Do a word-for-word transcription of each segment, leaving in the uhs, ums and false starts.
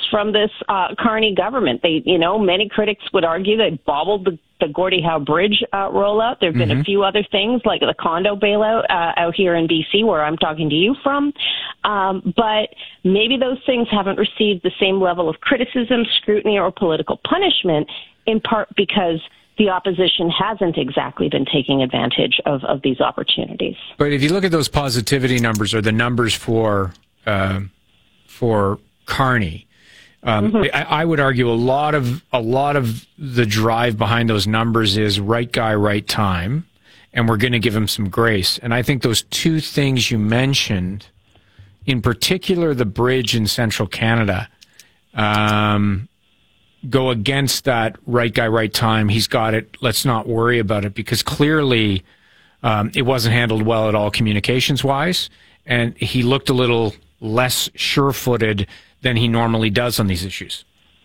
from this uh, Carney government. They, you know, many critics would argue they bobbled the, the Gordie Howe Bridge uh, rollout. There have been mm-hmm. a few other things like the condo bailout uh, out here in B C, where I'm talking to you from. Um, but maybe those things haven't received the same level of criticism, scrutiny, or political punishment, in part because the opposition hasn't exactly been taking advantage of, of these opportunities. But if you look at those positivity numbers, or the numbers for uh, for Carney, um, mm-hmm. I, I would argue a lot of a lot of the drive behind those numbers is right guy, right time, and we're going to give him some grace. And I think those two things you mentioned, in particular, the bridge in central Canada, um, go against that right guy, right time. He's got it. Let's not worry about it, because clearly um, it wasn't handled well at all communications-wise, and he looked a little less sure-footed than he normally does on these issues.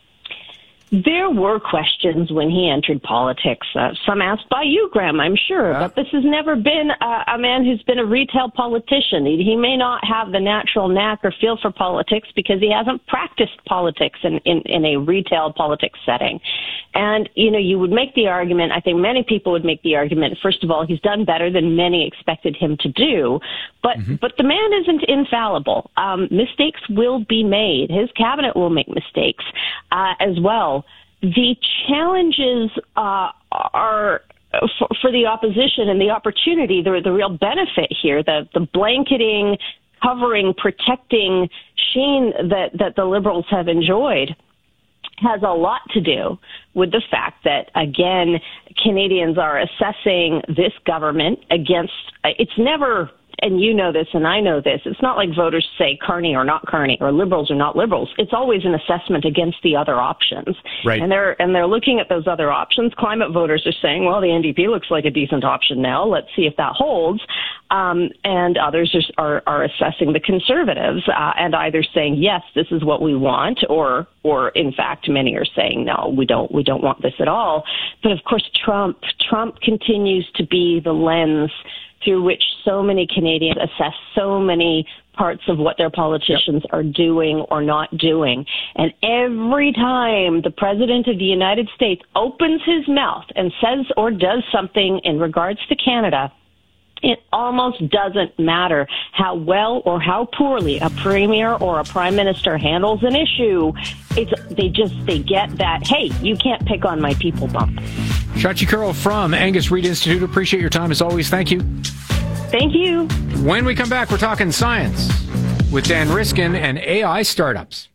There were questions when he entered politics, uh, some asked by you, Graham, I'm sure, yeah. but this has never been uh, a man who's been a retail politician. He, he may not have the natural knack or feel for politics because he hasn't practiced politics in, in, in a retail politics setting. And, you know, you would make the argument, I think many people would make the argument, first of all, he's done better than many expected him to do, but, mm-hmm. but the man isn't infallible. Um, mistakes will be made. His cabinet will make mistakes uh, as well. The challenges uh, are for, for the opposition, and the opportunity, the, the real benefit here, the, the blanketing, covering, protecting sheen that, that the Liberals have enjoyed, has a lot to do with the fact that, again, Canadians are assessing this government against, it's never, and you know this and I know this, it's not like voters say Carney or not Carney or Liberals or not Liberals. It's always an assessment against the other options. Right. And they're, and they're looking at those other options. Climate voters are saying, well, the N D P looks like a decent option now. Let's see if that holds. Um, and others are, are, are assessing the Conservatives uh, and either saying, yes, this is what we want, or, or in fact, many are saying, no, we don't, we don't want this at all. But of course, Trump, Trump continues to be the lens through which so many Canadians assess so many parts of what their politicians yep. are doing or not doing. And every time the President of the United States opens his mouth and says or does something in regards to Canada, it almost doesn't matter how well or how poorly a premier or a prime minister handles an issue. It's, they just, they get that, hey, you can't pick on my people bump. Shachi Kurl from Angus Reid Institute. Appreciate your time as always. Thank you. Thank you. When we come back, we're talking science with Dan Riskin and A I startups.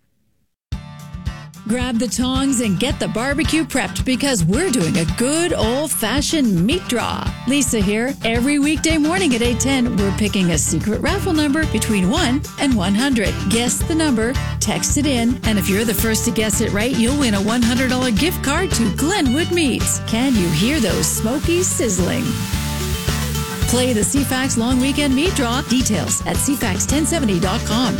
Grab the tongs and get the barbecue prepped, because we're doing a good old-fashioned meat draw. Lisa here. Every weekday morning at eight ten, we're picking a secret raffle number between one and one hundred. Guess the number, text it in, and if you're the first to guess it right, you'll win a one hundred dollars gift card to Glenwood Meats. Can you hear those smokies sizzling? Play the C FAX Long Weekend Meat Draw. Details at c fax ten seventy dot com.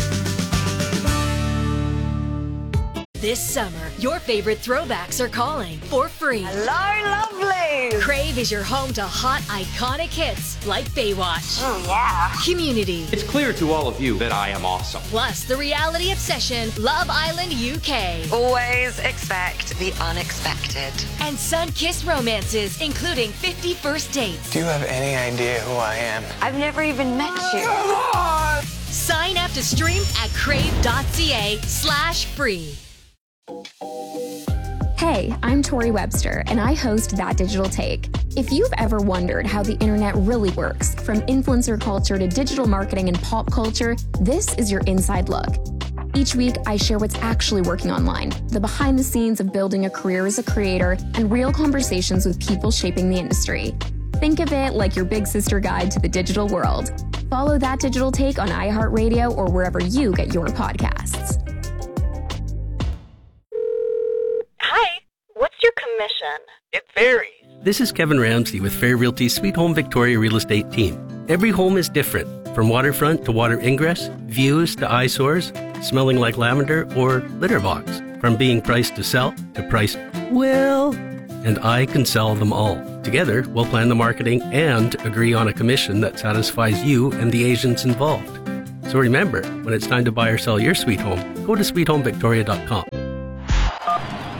This summer, your favorite throwbacks are calling for free. Hello, lovely! Crave is your home to hot, iconic hits like Baywatch. Oh, yeah. Community. It's clear to all of you that I am awesome. Plus, the reality obsession, Love Island U K. Always expect the unexpected. And sun-kissed romances, including fifty First Dates. Do you have any idea who I am? I've never even met you. Come on! Sign up to stream at crave.ca slash free. Hey, I'm Tori Webster, and I host That Digital Take. If you've ever wondered how the internet really works, from influencer culture to digital marketing and pop culture, this is your inside look. Each week, I share what's actually working online, the behind the scenes of building a career as a creator, and real conversations with people shaping the industry. Think of it like your big sister guide to the digital world. Follow That Digital Take on iHeartRadio or wherever you get your podcasts. Hi, what's your commission? It varies. This is Kevin Ramsey with Fair Realty's Sweet Home Victoria Real Estate team. Every home is different, from waterfront to water ingress, views to eyesores, smelling like lavender, or litter box. From being priced to sell to priced well, and I can sell them all. Together, we'll plan the marketing and agree on a commission that satisfies you and the agents involved. So remember, when it's time to buy or sell your sweet home, go to sweet home victoria dot com.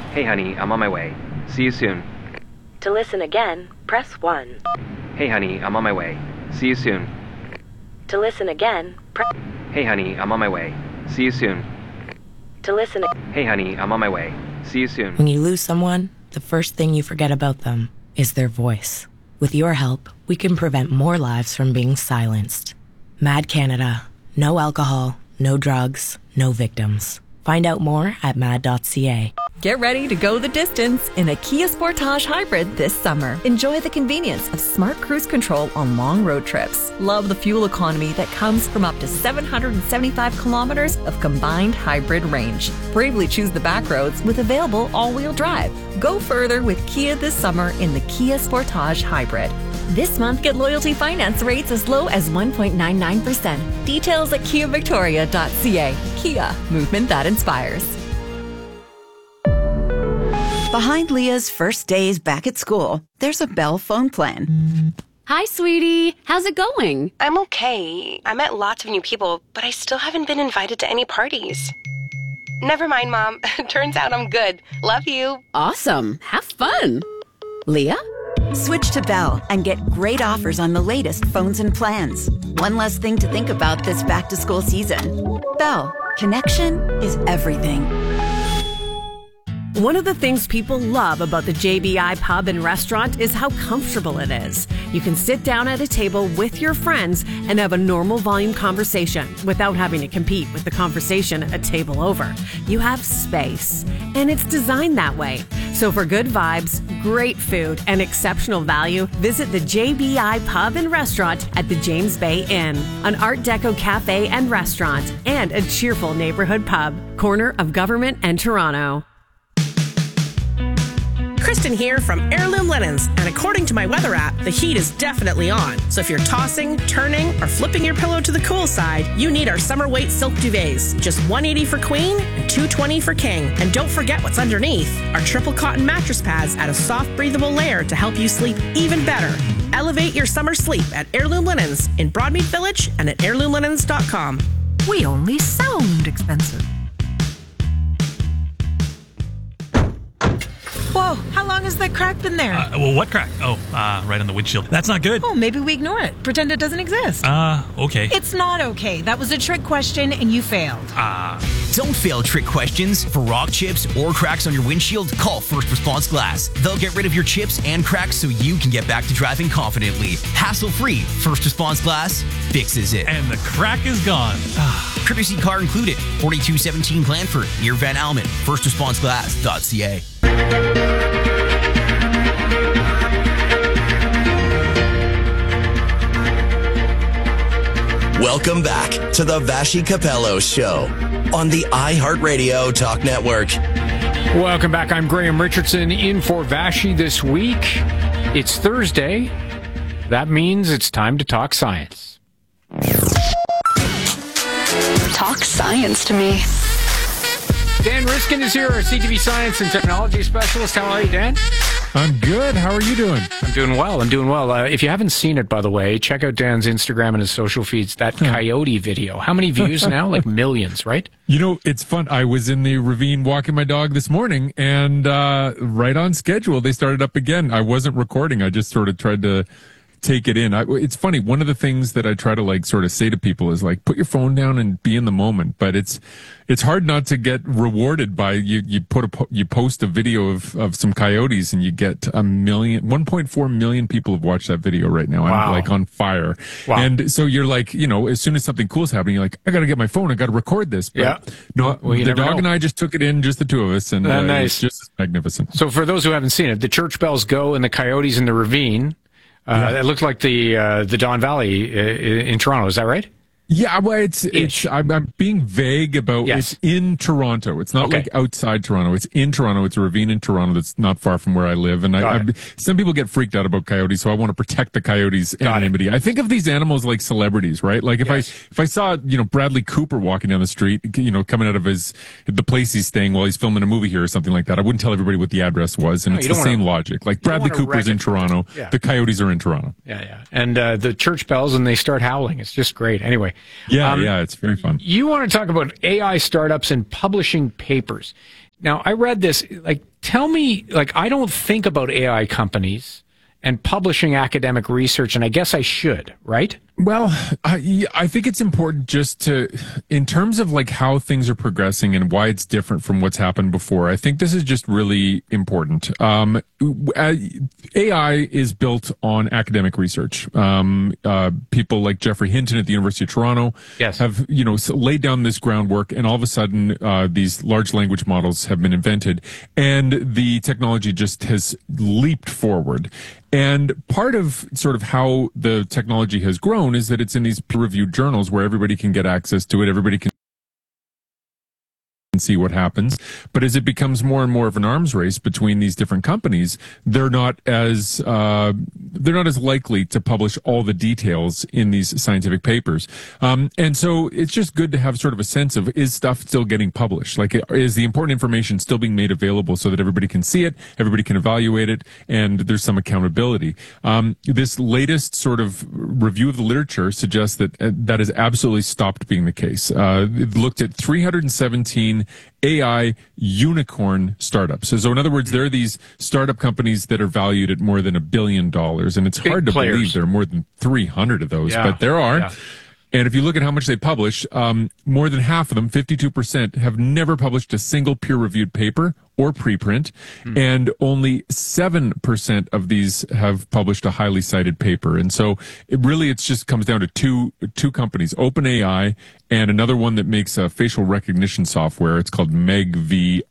Hey, honey, I'm on my way. See you soon. To listen again, press one. Hey, honey, I'm on my way. See you soon. To listen again, press... Hey, honey, I'm on my way. See you soon. To listen... Hey, honey, I'm on my way. See you soon. When you lose someone, the first thing you forget about them is their voice. With your help, we can prevent more lives from being silenced. Mad Canada. No alcohol, no drugs, no victims. Find out more at mad dot c a. Get ready to go the distance in a Kia Sportage Hybrid this summer. Enjoy the convenience of smart cruise control on long road trips. Love the fuel economy that comes from up to seven hundred seventy-five kilometers of combined hybrid range. Bravely choose the back roads with available all-wheel drive. Go further with Kia this summer in the Kia Sportage Hybrid. This month, get loyalty finance rates as low as one point nine nine percent. Details at kia victoria dot c a. Kia, movement that inspires. Behind Leah's first days back at school, there's a Bell phone plan. Hi, sweetie. How's it going? I'm okay. I met lots of new people, but I still haven't been invited to any parties. Never mind, Mom. Turns out I'm good. Love you. Awesome. Have fun. Leah? Switch to Bell and get great offers on the latest phones and plans. One less thing to think about this back-to-school season. Bell. Connection is everything. One of the things people love about the J B I Pub and Restaurant is how comfortable it is. You can sit down at a table with your friends and have a normal volume conversation without having to compete with the conversation a table over. You have space, and it's designed that way. So for good vibes, great food, and exceptional value, visit the J B I Pub and Restaurant at the James Bay Inn, an Art Deco cafe and restaurant, and a cheerful neighborhood pub, corner of Government and Toronto. Kristen here from Heirloom Linens, and according to my weather app, the heat is definitely on. So if you're tossing, turning, or flipping your pillow to the cool side, you need our summer weight silk duvets. Just one hundred eighty dollars for queen and two hundred twenty dollars for king. And don't forget what's underneath. Our triple cotton mattress pads add a soft, breathable layer to help you sleep even better. Elevate your summer sleep at Heirloom Linens in Broadmead Village and at heirloom linens dot com. We only sound expensive. Whoa, how long has that crack been there? Uh, well, what crack? Oh, uh, right on the windshield. That's not good. Oh, maybe we ignore it. Pretend it doesn't exist. Uh, okay. It's not okay. That was a trick question and you failed. Ah. Uh. Don't fail trick questions. For rock chips or cracks on your windshield, call First Response Glass. They'll get rid of your chips and cracks so you can get back to driving confidently. Hassle-free. First Response Glass fixes it. And the crack is gone. Courtesy car included. forty-two seventeen Glanford, near Van Almen. first response glass dot c a. Welcome back to the Vashi Capello Show on the iHeartRadio Talk Network. Welcome back. I'm Graham Richardson in for Vashi this week. It's Thursday. That means it's time to talk science. Talk science to me. Dan Riskin is here, our C T V science and technology specialist. How are you, Dan? I'm good. How are you doing? I'm doing well. I'm doing well. Uh, if you haven't seen it, by the way, check out Dan's Instagram and his social feeds. That coyote video. How many views now? Like millions, right? You know, it's fun. I was in the ravine walking my dog this morning, and uh, right on schedule, they started up again. I wasn't recording. I just sort of tried to take it in. I, it's funny. One of the things that I try to like sort of say to people is like, put your phone down and be in the moment. But it's it's hard not to get rewarded by you. You put a you post a video of of some coyotes and you get a million, one point four million people have watched that video right now. Wow. I'm like on fire. Wow. And so you're like, you know, as soon as something cool's happening, you're like, I got to get my phone. I got to record this. But yeah. No, well, the dog know. and I just took it in, just the two of us, and uh, uh, nice. It's just magnificent. So for those who haven't seen it, the church bells go and the coyotes in the ravine. Uh, yeah. It looked like the uh, the Don Valley uh, in Toronto. Is that right? Yeah, well, it's it's. I'm, I'm being vague about. Yes. It's in Toronto. It's not okay. like outside Toronto. It's in Toronto. It's a ravine in Toronto that's not far from where I live. And I, I, some people get freaked out about coyotes, so I want to protect the coyotes' Got anonymity. It. I think of these animals like celebrities, right? Like if yes. I if I saw you know Bradley Cooper walking down the street, you know, coming out of his the place he's staying while he's filming a movie here or something like that, I wouldn't tell everybody what the address was. And no, it's the same wanna, logic. Like Bradley Cooper's in Toronto, yeah. the coyotes are in Toronto. Yeah, yeah. And uh, the church bells and they start howling. It's just great. Anyway. Yeah, um, yeah. It's very fun. You want to talk about A I startups and publishing papers. Now, I read this, like, tell me, like, I don't think about A I companies and publishing academic research, and I guess I should, right? Well, I, I think it's important just to, in terms of like how things are progressing and why it's different from what's happened before, I think this is just really important. Um, A I is built on academic research. Um, uh, people like Geoffrey Hinton at the University of Toronto yes. have, you know, laid down this groundwork, and all of a sudden, uh, these large language models have been invented, and the technology just has leaped forward. And part of sort of how the technology has grown is that it's in these peer-reviewed journals where everybody can get access to it. Everybody can see what happens. But as it becomes more and more of an arms race between these different companies, they're not as uh, they're not as likely to publish all the details in these scientific papers. Um, and so it's just good to have sort of a sense of, is stuff still getting published? Like, is the important information still being made available so that everybody can see it, everybody can evaluate it, and there's some accountability? Um, this latest sort of review of the literature suggests that uh, that has absolutely stopped being the case. Uh, it looked at three hundred seventeen A I unicorn startups. So, so in other words, there are these startup companies that are valued at more than a billion dollars, and it's Big hard to players. believe there are more than three hundred of those, Yeah. but there are. Yeah. And if you look at how much they publish, um, more than half of them, fifty-two percent, have never published a single peer-reviewed paper or preprint, Hmm. and only seven percent of these have published a highly cited paper. And so it really, it's just comes down to two two companies, OpenAI and another one that makes a facial recognition software. It's called MegVii,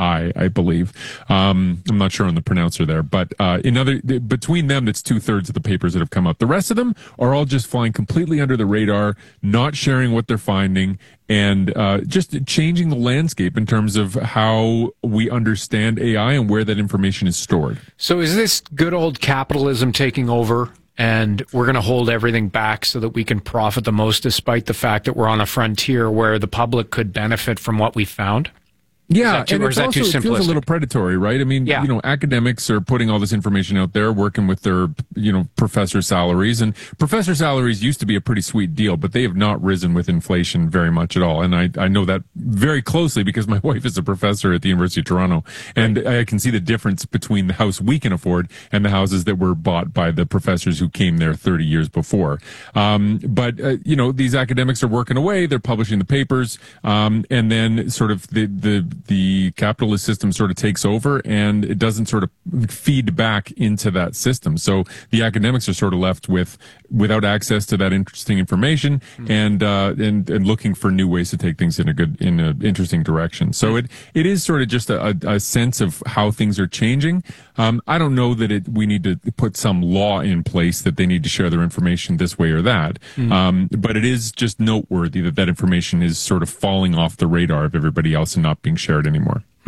I believe. Um, I'm not sure on the pronouncer there, but uh, in other between them, that's two thirds of the papers that have come up. The rest of them are all just flying completely under the radar, not sharing what they're finding, and uh, just changing the landscape in terms of how we understand A I and where that information is stored. So is this good old capitalism taking over, and we're going to hold everything back so that we can profit the most, despite the fact that we're on a frontier where the public could benefit from what we found? Yeah, too, and or it's is that also, too it feels a simplistic? little predatory, right? I mean, Yeah. you know, academics are putting all this information out there, working with their, you know, professor salaries. And professor salaries used to be a pretty sweet deal, but they have not risen with inflation very much at all. And I, I know that very closely because my wife is a professor at the University of Toronto. And right. I can see the difference between the house we can afford and the houses that were bought by the professors who came there thirty years before. Um, but, uh, you know, these academics are working away. They're publishing the papers. Um, and then sort of the, the, the capitalist system sort of takes over, and it doesn't sort of feed back into that system. So the academics are sort of left with without access to that interesting information, mm-hmm. and uh, and and looking for new ways to take things in a good, in an interesting direction. So mm-hmm. it it is sort of just a, a sense of how things are changing. Um, I don't know that it we need to put some law in place that they need to share their information this way or that, mm-hmm. um, but it is just noteworthy that that information is sort of falling off the radar of everybody else and not being shared anymore. Hmm.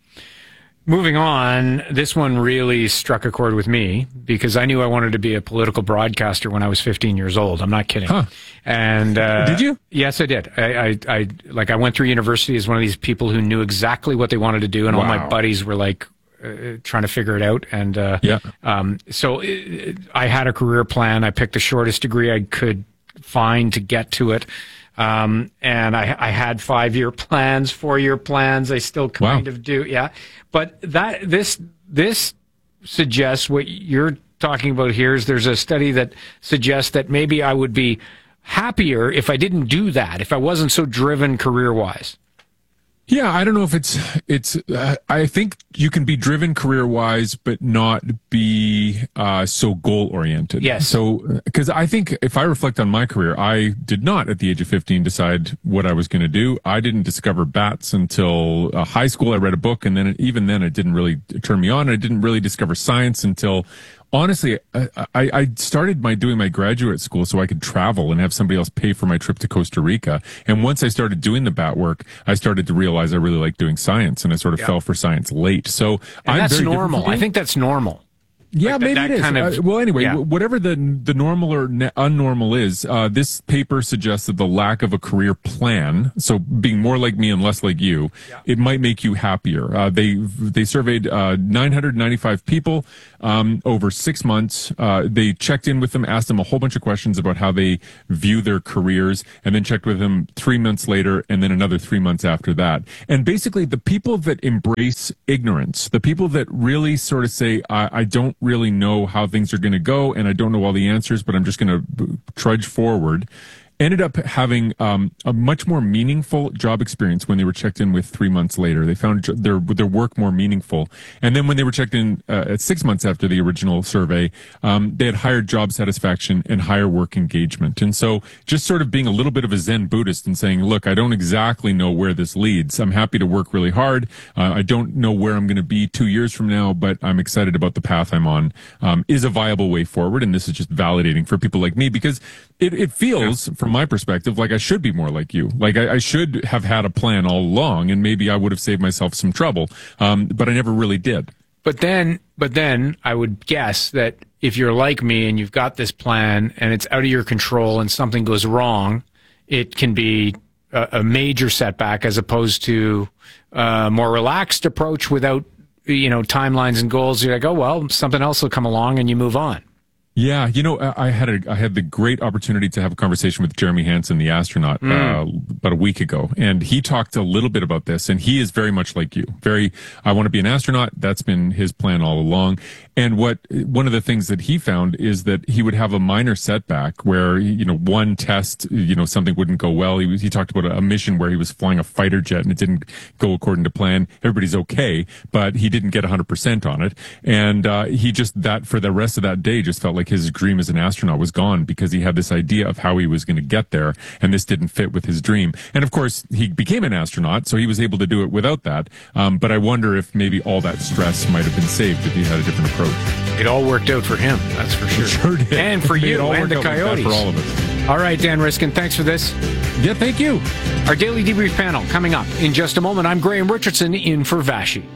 Moving on, this one really struck a chord with me because I knew I wanted to be a political broadcaster when I was fifteen years old. I'm not kidding. Huh. And uh, did you? Yes, I did. I, I, I, like, I went through university as one of these people who knew exactly what they wanted to do, and wow. all my buddies were like uh, trying to figure it out. And uh, yeah. Um, so it, I had a career plan. I picked the shortest degree I could find to get to it. Um, and I, I had five-year plans, four-year plans. I still kind wow. of do. Yeah. But that, this, this suggests what you're talking about here is there's a study that suggests that maybe I would be happier if I didn't do that, if I wasn't so driven career-wise. Yeah, I don't know if it's, it's, uh, I think you can be driven career-wise, but not be, uh, so goal-oriented. Yes. So, because I think if I reflect on my career, I did not at the age of fifteen decide what I was going to do. I didn't discover bats until uh, high school. I read a book, and then it, even then it didn't really turn me on. I didn't really discover science until, honestly, I, I, I started my doing my graduate school so I could travel and have somebody else pay for my trip to Costa Rica. And once I started doing the bat work, I started to realize I really liked doing science, and I sort of yeah. fell for science late. So and I'm that's very normal. I think that's normal. Yeah, Like, maybe that, it is. Kind of, uh, well, anyway, yeah. w- whatever the the normal or ne- unnormal is, uh, this paper suggests that the lack of a career plan, so being more like me and less like you, yeah. it might make you happier. Uh, they they surveyed uh, nine hundred ninety-five people um, over six months. Uh, they checked in with them, asked them a whole bunch of questions about how they view their careers, and then checked with them three months later, and then another three months after that. And basically, the people that embrace ignorance, the people that really sort of say, I, I don't really know how things are going to go, and I don't know all the answers, but I'm just going to trudge forward, ended up having um, a much more meaningful job experience when they were checked in with three months later. They found their their work more meaningful. And then when they were checked in uh, at six months after the original survey, um, they had higher job satisfaction and higher work engagement. And so just sort of being a little bit of a Zen Buddhist and saying, look, I don't exactly know where this leads. I'm happy to work really hard. Uh, I don't know where I'm going to be two years from now, but I'm excited about the path I'm on, um, is a viable way forward. And this is just validating for people like me, because it, it feels, from my perspective, like I should be more like you. Like I, I should have had a plan all along, and maybe I would have saved myself some trouble. Um, but I never really did. But then, but then I would guess that if you're like me and you've got this plan and it's out of your control and something goes wrong, it can be a, a major setback, as opposed to a more relaxed approach without, you know, timelines and goals. You're like, oh, well, something else will come along and you move on. Yeah, you know, I had a, I had the great opportunity to have a conversation with Jeremy Hansen, the astronaut, mm. uh, about a week ago, and he talked a little bit about this. And he is very much like you. Very, I want to be an astronaut. That's been his plan all along. And what one of the things that he found is that he would have a minor setback where, you know, one test, you know, something wouldn't go well. He was, he talked about a mission where he was flying a fighter jet and it didn't go according to plan. Everybody's okay, but he didn't get one hundred percent on it. And uh, he just, that for the rest of that day, just felt like his dream as an astronaut was gone, because he had this idea of how he was going to get there, and this didn't fit with his dream. And of course, he became an astronaut, so he was able to do it without that. Um, but I wonder if maybe all that stress might have been saved if he had a different approach. It all worked out for him, that's for sure. It sure did. And for you and the Coyotes. For all of us. All right, Dan Riskin, thanks for this. Yeah, thank you. Our Daily Debrief panel coming up in just a moment. I'm Graham Richardson in for Vashi.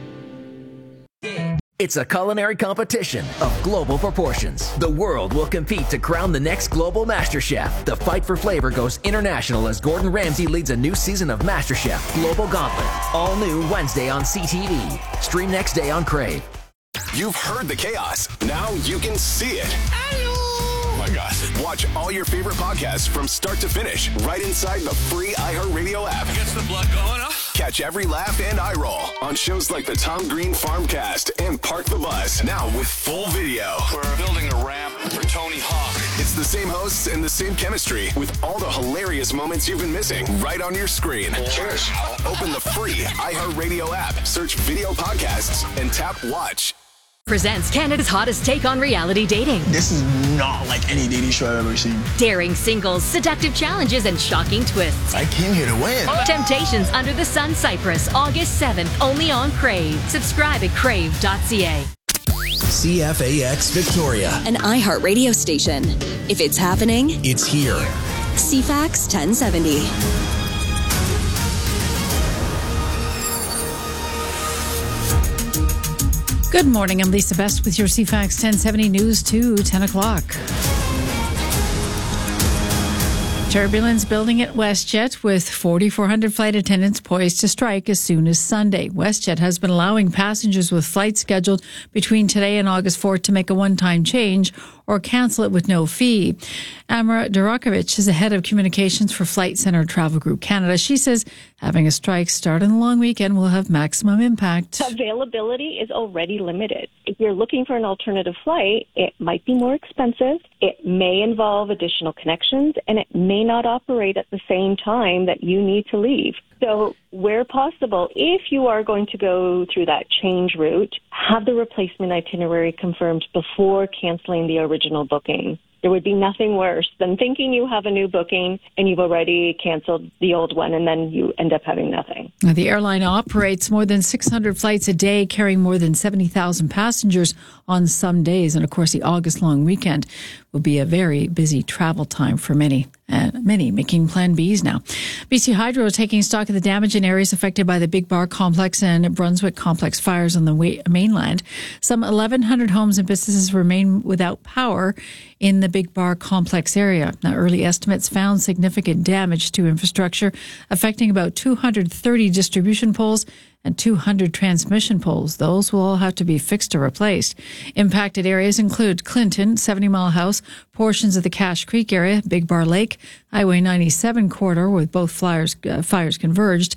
It's a culinary competition of global proportions. The world will compete to crown the next global Master Chef. The fight for flavor goes international as Gordon Ramsay leads a new season of Master Chef Global Gauntlet. All new Wednesday on C T V. Stream next day on Crave. You've heard the chaos. Now you can see it. Oh my gosh. Watch all your favorite podcasts from start to finish right inside the free iHeartRadio app. Gets the blood going, huh? Catch every laugh and eye roll on shows like the Tom Green Farmcast and Park the Bus. Now with full video. We're building a ramp for Tony Hawk. It's the same hosts and the same chemistry with all the hilarious moments you've been missing right on your screen. Cheers. Open the free iHeartRadio app, search video podcasts, and tap watch. Presents Canada's hottest take on reality dating. This is not like any dating show I've ever seen. Daring singles, seductive challenges, and shocking twists. I came here to win. Temptations Under the Sun Cyprus, August seventh, only on Crave. Subscribe at crave dot c a. C F A X Victoria. An iHeart radio station. If it's happening, it's here. C FAX ten seventy. Good morning. I'm Lisa Best with your C FAX ten seventy News to ten o'clock. Turbulence building at WestJet with forty-four hundred flight attendants poised to strike as soon as Sunday. WestJet has been allowing passengers with flights scheduled between today and August fourth to make a one-time change or cancel it with no fee. Amra Durakovic is the head of communications for Flight Centre Travel Group Canada. She says having a strike start on the long weekend will have maximum impact. Availability is already limited. If you're looking for an alternative flight, it might be more expensive. It may involve additional connections, and it may not operate at the same time that you need to leave. So where possible, if you are going to go through that change route, have the replacement itinerary confirmed before canceling the original booking. There would be nothing worse than thinking you have a new booking and you've already canceled the old one, and then you end up having nothing. The airline operates more than six hundred flights a day, carrying more than seventy thousand passengers on some days, and of course the August long weekend will be a very busy travel time for many. And many making Plan Bs now. B C Hydro is taking stock of the damage in areas affected by the Big Bar Complex and Brunswick Complex fires on the mainland. Some eleven hundred homes and businesses remain without power in the Big Bar Complex area. Now, early estimates found significant damage to infrastructure, affecting about two hundred thirty distribution poles and two hundred transmission poles. Those will all have to be fixed or replaced. Impacted areas include Clinton, seventy Mile House, portions of the Cache Creek area, Big Bar Lake, Highway ninety-seven corridor, with both fires, uh, fires converged,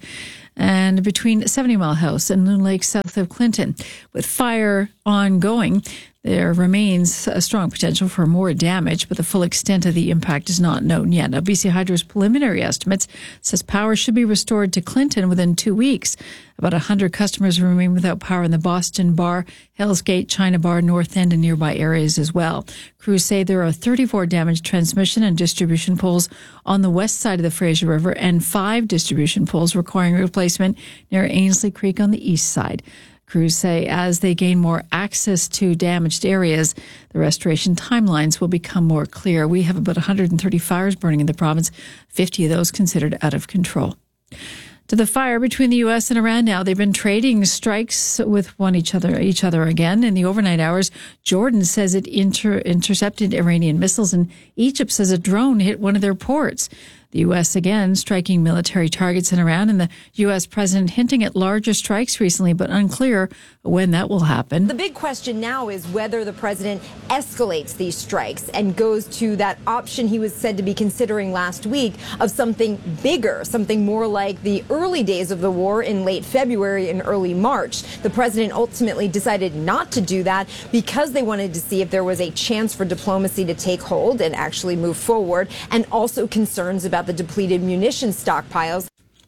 and between seventy Mile House and Loon Lake south of Clinton. With fire ongoing, there remains a strong potential for more damage, but the full extent of the impact is not known yet. Now, B C Hydro's preliminary estimates says power should be restored to Clinton within two weeks. About one hundred customers remain without power in the Boston Bar, Hells Gate, China Bar, North End, and nearby areas as well. Crews say there are thirty-four damaged transmission and distribution poles on the west side of the Fraser River and five distribution poles requiring replacement near Ainsley Creek on the east side. Crews say as they gain more access to damaged areas, the restoration timelines will become more clear. We have about one hundred thirty fires burning in the province, fifty of those considered out of control. To the fire between the U S and Iran now. They've been trading strikes with one each other each other again. In the overnight hours, Jordan says it inter- intercepted Iranian missiles, and Egypt says a drone hit one of their ports. The U S again striking military targets in Iran, and the U S president hinting at larger strikes recently, but unclear when that will happen. The big question now is whether the president escalates these strikes and goes to that option he was said to be considering last week of something bigger, something more like the early days of the war in late February and early March. The president ultimately decided not to do that because they wanted to see if there was a chance for diplomacy to take hold and actually move forward, and also concerns about the depleted munitions stockpiles.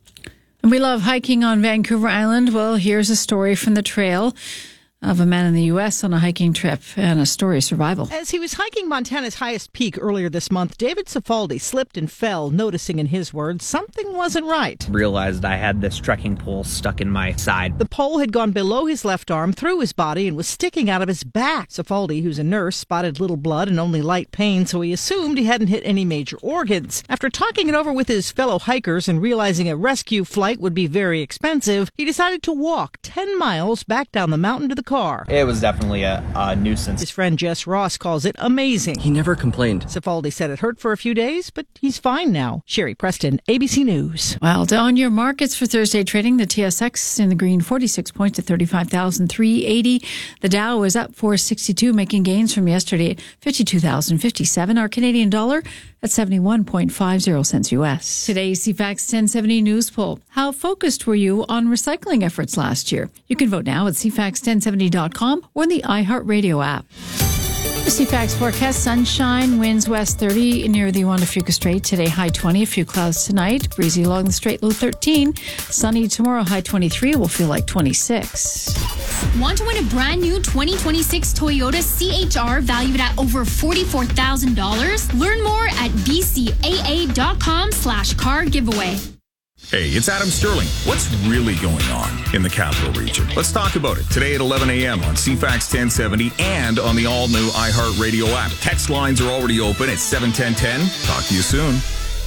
We love hiking on Vancouver Island. Well, here's a story from the trail of a man in the U S on a hiking trip, and a story of survival. As he was hiking Montana's highest peak earlier this month, David Cifaldi slipped and fell, noticing, in his words, something wasn't right. Realized I had this trekking pole stuck in my side. The pole had gone below his left arm, through his body, and was sticking out of his back. Cifaldi, who's a nurse, spotted little blood and only light pain, so he assumed he hadn't hit any major organs. After talking it over with his fellow hikers and realizing a rescue flight would be very expensive, he decided to walk ten miles back down the mountain to the car. It was definitely a, a nuisance. His friend Jess Ross calls it amazing. He never complained. Cifaldi said it hurt for a few days, but he's fine now. Sherry Preston, A B C News. Well, on your markets for Thursday trading, the T S X in the green, forty-six points at thirty-five thousand three hundred eighty. The Dow was up four sixty-two, making gains from yesterday at fifty-two thousand fifty-seven. Our Canadian dollar at seventy-one point five zero cents U S. Today's C FAX ten seventy News Poll. How focused were you on recycling efforts last year? You can vote now at c fax ten seventy dot com or in the iHeartRadio app. The C FAX forecast: sunshine, winds west thirty near the Juan de Fuca Strait. Today, high twenty, a few clouds tonight. Breezy along the strait, low thirteen. Sunny tomorrow, high twenty-three, will feel like twenty-six. Want to win a brand new twenty twenty-six Toyota C H R valued at over forty-four thousand dollars? Learn more at b c a a dot com slash car giveaway. Hey, it's Adam Sterling. What's really going on in the Capital Region? Let's talk about it today at eleven a.m. on C FAX ten seventy and on the all-new iHeartRadio app. Text lines are already open at seven ten ten. Talk to you soon.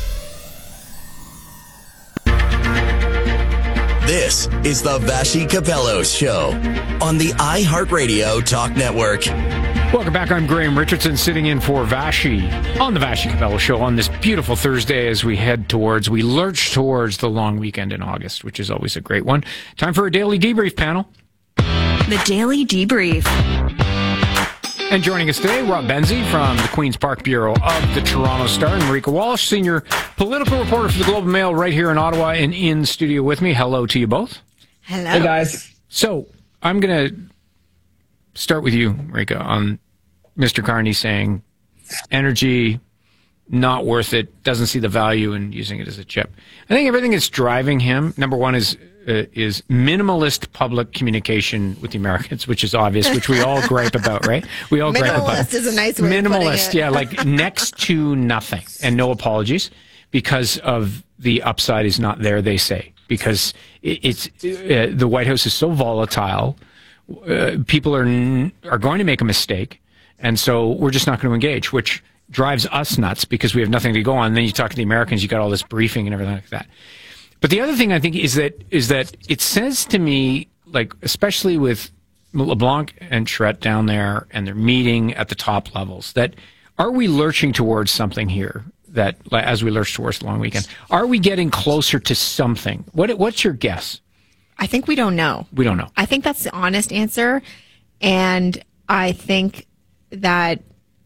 This is the Vashi Capello Show on the iHeartRadio Talk Network. Welcome back. I'm Graham Richardson, sitting in for Vashi on the Vashi Capello Show on this beautiful Thursday as we head towards, we lurch towards the long weekend in August, which is always a great one. Time for a daily debrief panel. The Daily Debrief. And joining us today, Rob Benzie from the Queen's Park Bureau of the Toronto Star, and Marika Walsh, senior political reporter for the Globe and Mail, right here in Ottawa and in studio with me. Hello to you both. Hello. Hey, guys. So I'm going to start with you, Marika, on Mister Carney saying energy not worth it, doesn't see the value in using it as a chip. I think everything that's driving him, number one, is uh, is minimalist public communication with the Americans, which is obvious, which we all gripe about, right? We all gripe about. Minimalist is a nice way Minimalist, of putting it. yeah, like next to nothing and no apologies because of the upside is not there, they say, because it, it's uh, the White House is so volatile. Uh, people are n- are going to make a mistake. And so we're just not going to engage, which drives us nuts because we have nothing to go on. And then you talk to the Americans, you got all this briefing and everything like that. But the other thing I think is that is that it says to me, like, especially with LeBlanc and Charette down there and they're meeting at the top levels, that are we lurching towards something here that, as we lurch towards the long weekend, are we getting closer to something? What What's your guess? I think we don't know. We don't know. I think that's the honest answer. And I think that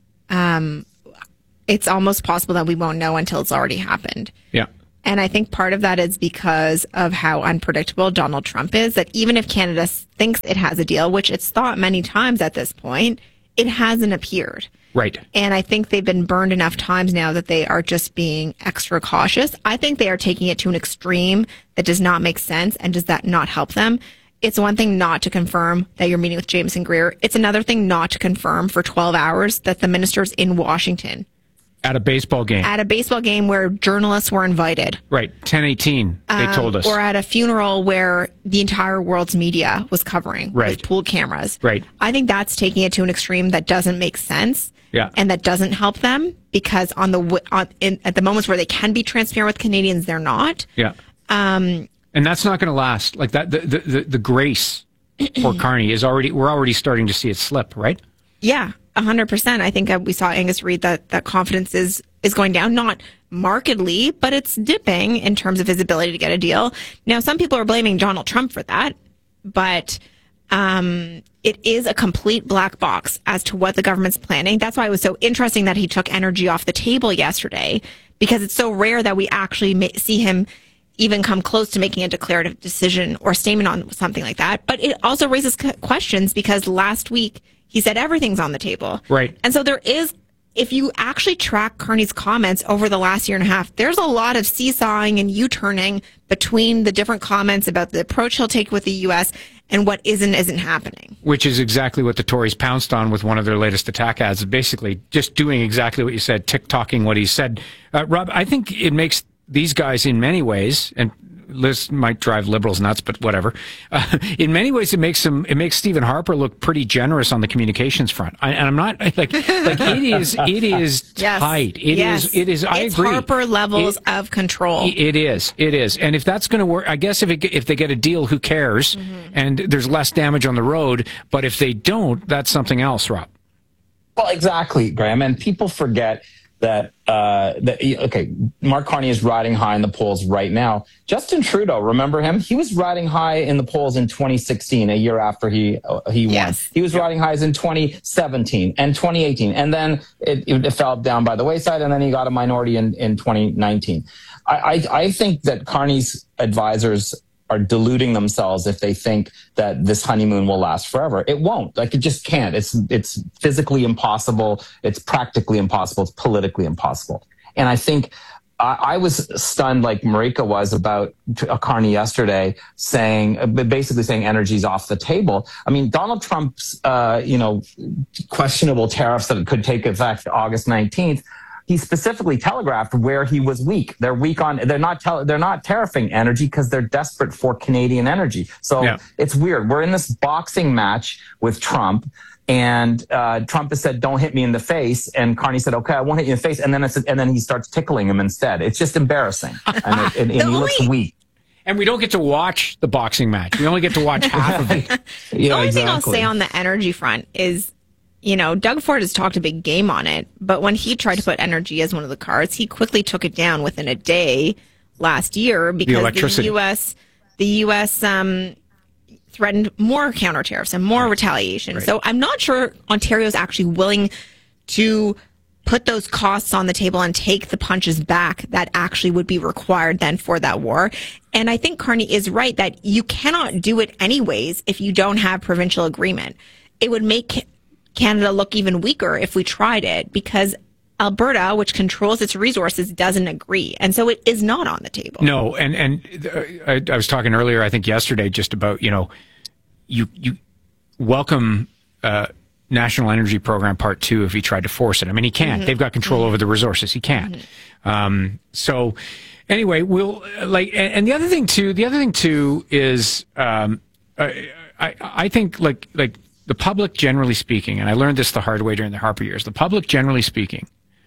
um, it's almost possible that we won't know until it's already happened. Yeah. And I think part of that is because of how unpredictable Donald Trump is, that even if Canada thinks it has a deal, which it's thought many times at this point, it hasn't appeared. Right. And I think they've been burned enough times now that they are just being extra cautious. I think they are taking it to an extreme that does not make sense and does that not help them. It's one thing not to confirm that you're meeting with Jameson Greer. It's another thing not to confirm for twelve hours that the minister's in Washington. At a baseball game. At a baseball game where journalists were invited. Right. ten eighteen, they um, told us. Or at a funeral where the entire world's media was covering right. with pooled cameras. Right. I think that's taking it to an extreme that doesn't make sense. Yeah. And that doesn't help them because on the on, in, at the moments where they can be transparent with Canadians, they're not. Yeah. Um, and that's not going to last. Like that, the the, the, the grace for Carney is already, we're already starting to see it slip, right? Yeah, a hundred percent. I think uh, we saw Angus Reid that that confidence is is going down, not markedly, but it's dipping in terms of his ability to get a deal. Now, some people are blaming Donald Trump for that, but um, it is a complete black box as to what the government's planning. That's why it was so interesting that he took energy off the table yesterday, because it's so rare that we actually may see him even come close to making a declarative decision or statement on something like that. But it also raises questions because last week he said everything's on the table. Right. And so there is, if you actually track Carney's comments over the last year and a half, there's a lot of seesawing and U-turning between the different comments about the approach he'll take with the U S and what isn't isn't happening. Which is exactly what the Tories pounced on with one of their latest attack ads, basically just doing exactly what you said, tick-tocking what he said. Uh, Rob, I think it makes these guys in many ways, and Liz might drive liberals nuts, but whatever. Uh, in many ways, it makes them, it makes Stephen Harper look pretty generous on the communications front. I, and I'm not like, like it is, it is yes. tight. It yes. is, it is. I it's agree. Harper levels it, of control. It is, it is. And if that's going to work, I guess if it, if they get a deal, who cares? Mm-hmm. And there's less damage on the road. But if they don't, that's something else, Rob. Well, exactly, Graham. And people forget that, uh, that, okay, Mark Carney is riding high in the polls right now. Justin Trudeau, remember him? He was riding high in the polls in twenty sixteen, a year after he uh, he won. Yes. He was riding highs in twenty seventeen and twenty eighteen. And then it, it fell down by the wayside, and then he got a minority in, in twenty nineteen. I, I, I think that Carney's advisors are deluding themselves if they think that this honeymoon will last forever. It won't. Like, it just can't. It's it's physically impossible. It's practically impossible. It's politically impossible. And I think I, I was stunned, like Marika was, about Carney yesterday, saying basically saying energy's off the table. I mean, Donald Trump's uh, you know questionable tariffs that could take effect August nineteenth. He specifically telegraphed where he was weak. They're weak on. They're not. Tell, they're not tariffing energy because they're desperate for Canadian energy. So yeah. It's weird. We're in this boxing match with Trump, and uh, Trump has said, "Don't hit me in the face," and Carney said, "Okay, I won't hit you in the face." And then it's, and then he starts tickling him instead. It's just embarrassing, and, it, and, and he looks weak. And we don't get to watch the boxing match. We only get to watch half of it. The yeah, only exactly. thing I'll say on the energy front is, you know, Doug Ford has talked a big game on it, but when he tried to put energy as one of the cards, he quickly took it down within a day last year because the, the U S the U S um, threatened more counter tariffs and more right. retaliation. Right. So I'm not sure Ontario is actually willing to put those costs on the table and take the punches back that actually would be required then for that war. And I think Carney is right that you cannot do it anyways if you don't have provincial agreement. It would make Canada look even weaker if we tried it because Alberta, which controls its resources, doesn't agree. And so it is not on the table. No. And, and uh, I, I was talking earlier, I think yesterday, just about, you know, you, you welcome, uh, National Energy Program Part Two if he tried to force it. I mean, he can't. Mm-hmm. They've got control mm-hmm. over the resources. He can't. Mm-hmm. Um, so anyway, we'll like, and, and the other thing too, the other thing too is, um, I, I, I think like, like, the public, generally speaking, and I learned this the hard way during the Harper years, the public, generally speaking,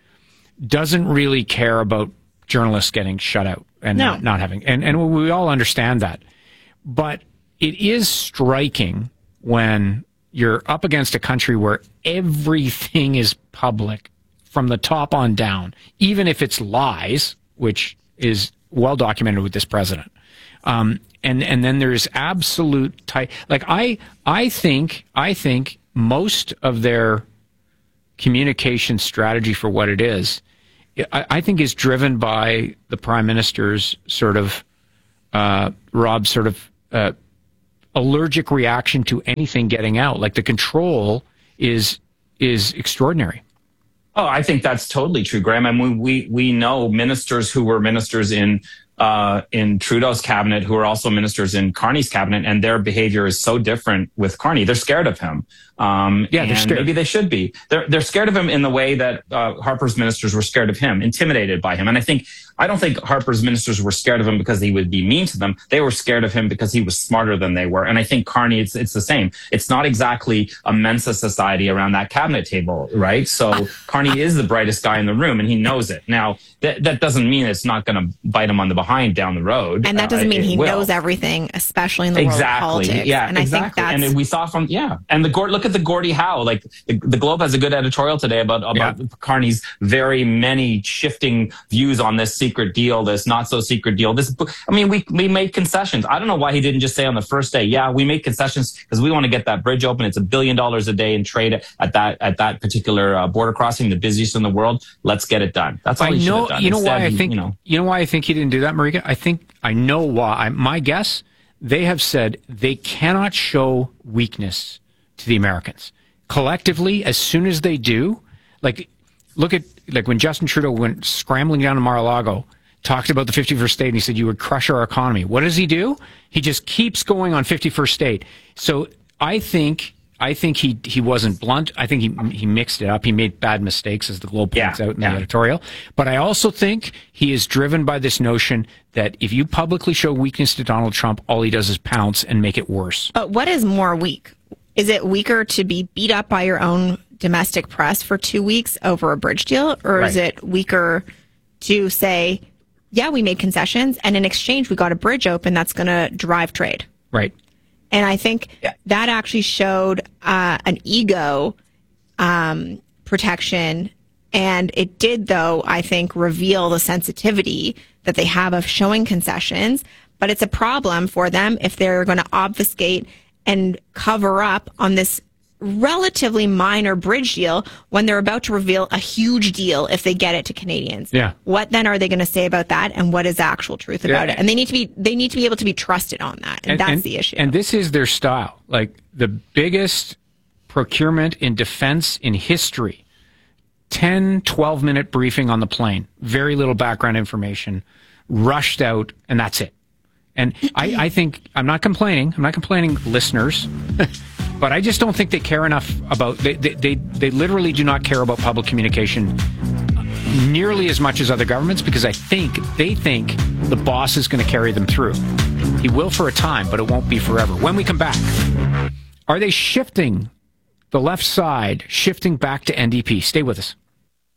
doesn't really care about journalists getting shut out and No. not, not having, and, and we all understand that. But it is striking when you're up against a country where everything is public from the top on down, even if it's lies, which is well documented with this president. Um, and, and then there's absolute tight, like I, I think, I think most of their communication strategy for what it is, I, I think is driven by the prime minister's sort of, uh, Rob's sort of, uh, allergic reaction to anything getting out. Like the control is, is extraordinary. Oh, I think that's totally true, Graham. And we, we, we know ministers who were ministers in uh, in Trudeau's cabinet who are also ministers in Carney's cabinet, and their behavior is so different with Carney. They're scared of him. Um, yeah, they're and scared. Maybe they should be. They're they're scared of him in the way that uh, Harper's ministers were scared of him, intimidated by him. And I think I don't think Harper's ministers were scared of him because he would be mean to them. They were scared of him because he was smarter than they were. And I think Carney, it's it's the same. It's not exactly a Mensa society around that cabinet table, right? So Carney is the brightest guy in the room, and he knows it. Now that that doesn't mean it's not going to bite him on the behind down the road. And that doesn't Uh, mean it he will. knows everything, especially in the world of Exactly. politics. Yeah, and exactly. I think that's and we saw from yeah, and the Gord, look at the Gordie Howe. Like the, the Globe has a good editorial today about about Yeah. Carney's very many shifting views on this secret deal, this not so secret deal. This, I mean, we we made concessions. I don't know why he didn't just say on the first day, yeah, we made concessions because we want to get that bridge open. It's a billion dollars a day in trade at that at that particular uh, border crossing, the busiest in the world. Let's get it done. That's all I he should know. have done. You know Instead, why I he, think. You know, you know why I think he didn't do that, Marika. I think I know why. My guess: they have said they cannot show weakness to the Americans collectively. As soon as they do, like look at like when Justin Trudeau went scrambling down to Mar-a-Lago, talked about the fifty-first state, and he said you would crush our economy. What does he do? He just keeps going on fifty-first state. So I think. I think he he wasn't blunt. I think he he mixed it up. He made bad mistakes, as the Globe points Yeah, out in yeah. the editorial. But I also think he is driven by this notion that if you publicly show weakness to Donald Trump, all he does is pounce and make it worse. But what is more weak? Is it weaker to be beat up by your own domestic press for two weeks over a bridge deal? Or is Right. it weaker to say, yeah, we made concessions, and in exchange, we got a bridge open that's going to drive trade? Right. And I think that actually showed uh, an ego um, protection. And it did, though, I think, reveal the sensitivity that they have of showing concessions. But it's a problem for them if they're going to obfuscate and cover up on this relatively minor bridge deal when they're about to reveal a huge deal if they get it to Canadians. Yeah. What then are they going to say about that, and what is the actual truth about Yeah. it? And they need to be they need to be able to be trusted on that. And, that's the issue. And this is their style. Like the biggest procurement in defense in history. ten, twelve minute briefing on the plane. Very little background information. Rushed out, and that's it. And I, I think, I'm not complaining. I'm not complaining, listeners. But I just don't think they care enough about, they, they, they, they literally do not care about public communication nearly as much as other governments, because I think they think the boss is going to carry them through. He will for a time, but it won't be forever. When we come back, are they shifting the left side, shifting back to N D P? Stay with us.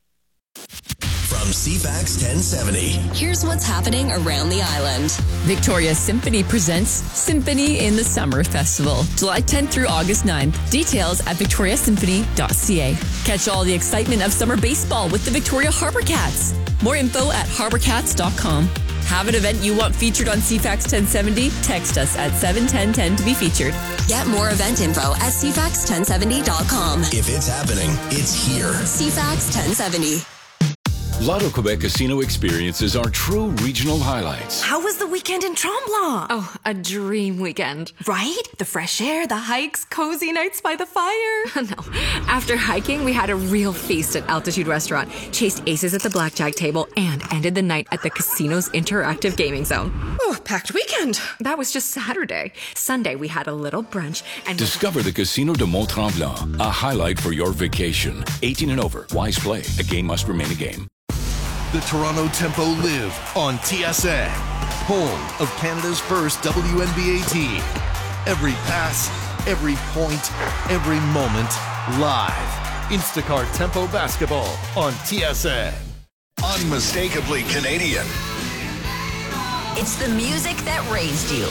From C FAX ten seventy. Here's what's happening around the island. Victoria Symphony presents Symphony in the Summer Festival, July tenth through August ninth. Details at victoria symphony dot c a. Catch all the excitement of summer baseball with the Victoria Harbour Cats. More info at harbour cats dot com. Have an event you want featured on C FAX ten seventy? Text us at seven one zero one zero to be featured. Get more event info at c fax ten seventy dot com. If it's happening, it's here. C FAX ten seventy. Lotto Quebec Casino experiences are true regional highlights. How was the weekend in Tremblant? Oh, a dream weekend. Right? The fresh air, the hikes, cozy nights by the fire. No. After hiking, we had a real feast at Altitude Restaurant, chased aces at the blackjack table, and ended the night at the casino's interactive gaming zone. Oh, packed weekend. That was just Saturday. Sunday, we had a little brunch and... Discover the Casino de Mont-Tremblant, a highlight for your vacation. eighteen and over. Wise play. A game must remain a game. The Toronto Tempo live on T S N, home of Canada's first W N B A team. Every pass, Every point, every moment, live. Instacart Tempo Basketball on T S N. Unmistakably Canadian. It's the music that raised you.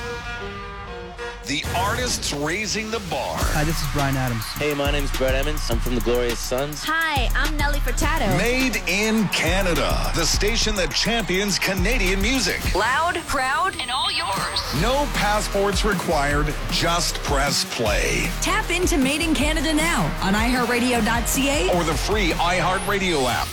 The artists raising the bar. Hi, this is Bryan Adams. Hey, my name's Brett Emmons. I'm from the Glorious Sons. Hi, I'm Nelly Furtado. Made in Canada. The station that champions Canadian music. Loud, proud, and all yours. No passports required. Just press play. Tap into Made in Canada now on i heart radio dot c a or the free iHeartRadio app.